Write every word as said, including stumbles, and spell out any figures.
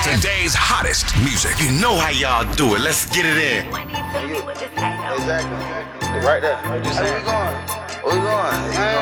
Today's hottest music. You know how y'all do it. Let's get it in. Exactly. Right there. Where we going? Where we going?